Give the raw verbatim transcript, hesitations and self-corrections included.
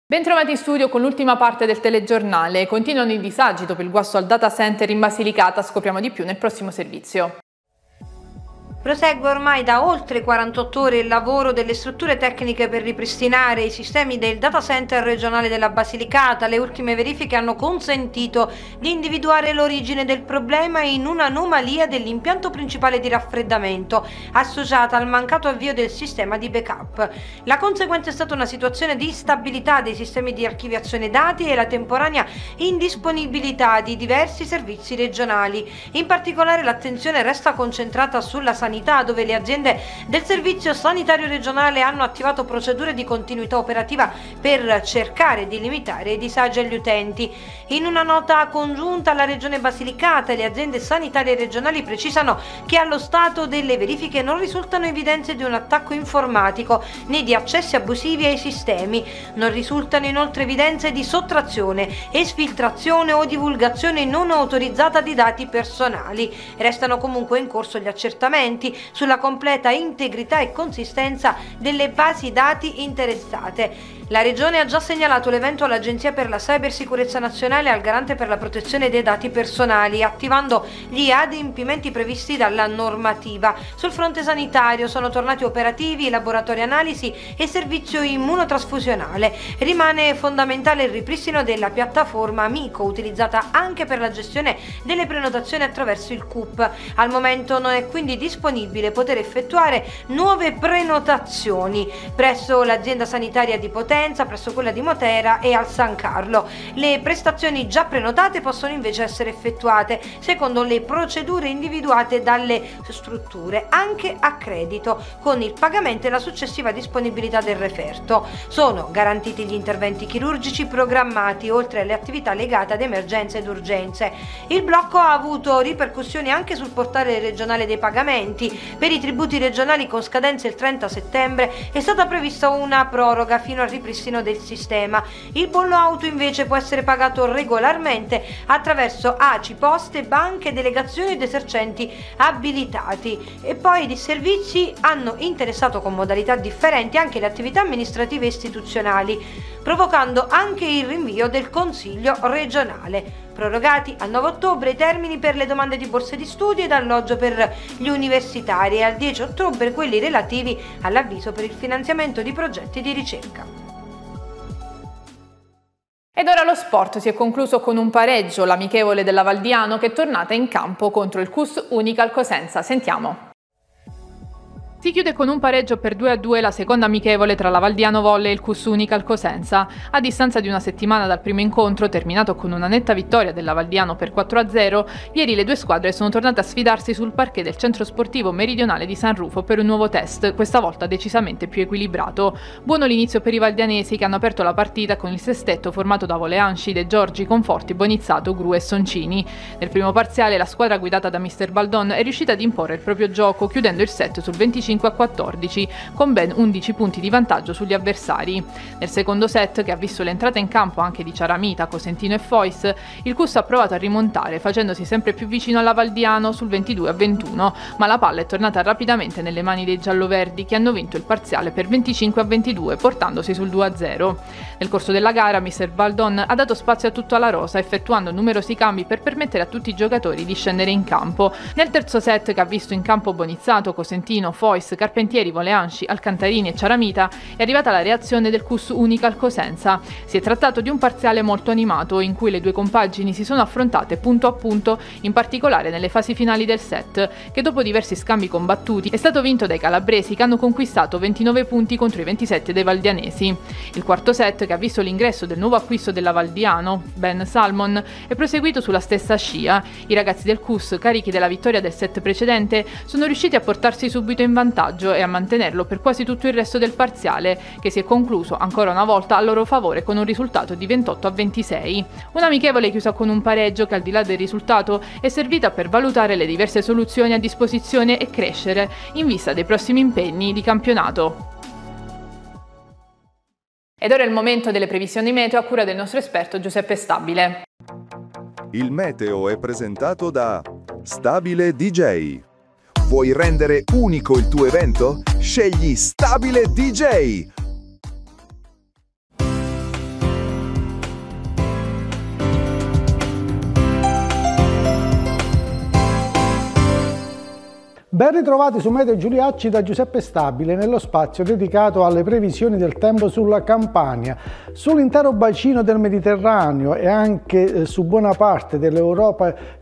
Bentrovati in studio con l'ultima parte del telegiornale. Continuano i disagi dopo il guasto al data center in Basilicata, scopriamo di più nel prossimo servizio. Prosegue ormai da oltre quarantotto ore il lavoro delle strutture tecniche per ripristinare i sistemi del data center regionale della Basilicata. Le ultime verifiche hanno consentito di individuare l'origine del problema in un'anomalia dell'impianto principale di raffreddamento associata al mancato avvio del sistema di backup. La conseguenza è stata una situazione di instabilità dei sistemi di archiviazione dati e la temporanea indisponibilità di diversi servizi regionali. In particolare l'attenzione resta concentrata sulla sanità, dove le aziende del Servizio Sanitario Regionale hanno attivato procedure di continuità operativa per cercare di limitare i disagi agli utenti. In una nota congiunta, la Regione Basilicata e le aziende sanitarie regionali precisano che allo stato delle verifiche non risultano evidenze di un attacco informatico né di accessi abusivi ai sistemi. Non risultano inoltre evidenze di sottrazione, esfiltrazione o divulgazione non autorizzata di dati personali. Restano comunque in corso gli accertamenti sulla completa integrità e consistenza delle basi dati interessate. La Regione ha già segnalato l'evento all'Agenzia per la Cybersicurezza Nazionale e al Garante per la protezione dei dati personali, attivando gli adempimenti previsti dalla normativa. Sul fronte sanitario sono tornati operativi i laboratori analisi e servizio immunotrasfusionale. Rimane fondamentale il ripristino della piattaforma Amico, utilizzata anche per la gestione delle prenotazioni attraverso il C U P. Al momento non è quindi disponibile poter effettuare nuove prenotazioni presso l'azienda sanitaria di Potenza, presso quella di Matera e al San Carlo. Le prestazioni già prenotate possono invece essere effettuate secondo le procedure individuate dalle strutture, anche a credito, con il pagamento e la successiva disponibilità del referto. Sono garantiti gli interventi chirurgici programmati, oltre alle attività legate ad emergenze ed urgenze. Il blocco ha avuto ripercussioni anche sul portale regionale dei pagamenti. Per i tributi regionali con scadenza il trenta settembre è stata prevista una proroga fino al ripristino del sistema. Il bollo auto invece può essere pagato regolarmente attraverso A C I, poste, banche, delegazioni ed esercenti abilitati. E poi i disservizi hanno interessato con modalità differenti anche le attività amministrative e istituzionali, provocando anche il rinvio del Consiglio regionale. Prorogati al nove ottobre i termini per le domande di borse di studio ed alloggio per gli universitari e al dieci ottobre quelli relativi all'avviso per il finanziamento di progetti di ricerca. Ed ora lo sport si è concluso con un pareggio, l'amichevole della Valdiano che è tornata in campo contro il C U S Unical Cosenza. Sentiamo. Si chiude con un pareggio per due a due la seconda amichevole tra la Valdiano Volley e il C U S Unical Cosenza. A distanza di una settimana dal primo incontro, terminato con una netta vittoria della Valdiano per quattro a zero, ieri le due squadre sono tornate a sfidarsi sul parquet del centro sportivo meridionale di San Rufo per un nuovo test, questa volta decisamente più equilibrato. Buono l'inizio per i valdianesi che hanno aperto la partita con il sestetto formato da Voleanci, De Giorgi, Conforti, Bonizzato, Gru e Soncini. Nel primo parziale la squadra guidata da mister Baldon è riuscita ad imporre il proprio gioco, chiudendo il set sul venticinque a quattordici, con ben undici punti di vantaggio sugli avversari. Nel secondo set, che ha visto l'entrata in campo anche di Ciaramita, Cosentino e Fois, il C U S ha provato a rimontare, facendosi sempre più vicino alla Valdiano sul ventidue a ventuno, ma la palla è tornata rapidamente nelle mani dei gialloverdi, che hanno vinto il parziale per venticinque a ventidue, portandosi sul due a zero. Nel corso della gara, mister Baldon ha dato spazio a tutta la rosa, effettuando numerosi cambi per permettere a tutti i giocatori di scendere in campo. Nel terzo set, che ha visto in campo Bonizzato, Cosentino, Fois, Carpentieri, Voleanci, Alcantarini e Ciaramita, è arrivata la reazione del C U S Unical Cosenza. Si è trattato di un parziale molto animato, in cui le due compagini si sono affrontate punto a punto, in particolare nelle fasi finali del set, che dopo diversi scambi combattuti è stato vinto dai calabresi, che hanno conquistato ventinove punti contro i ventisette dei valdianesi. Il quarto set, che ha visto l'ingresso del nuovo acquisto della Valdiano, Ben Salmon, è proseguito sulla stessa scia. I ragazzi del C U S, carichi della vittoria del set precedente, sono riusciti a portarsi subito in vantaggio e a mantenerlo per quasi tutto il resto del parziale, che si è concluso ancora una volta a loro favore con un risultato di ventotto a ventisei. Un'amichevole chiusa con un pareggio che, al di là del risultato, è servita per valutare le diverse soluzioni a disposizione e crescere in vista dei prossimi impegni di campionato. Ed ora è il momento delle previsioni meteo a cura del nostro esperto Giuseppe Stabile. Il meteo è presentato da Stabile D J. Vuoi rendere unico il tuo evento? Scegli Stabile D J! Ben ritrovati su Meteo Giuliacci da Giuseppe Stabile nello spazio dedicato alle previsioni del tempo sulla Campania, sull'intero bacino del Mediterraneo e anche su buona parte dell'Europa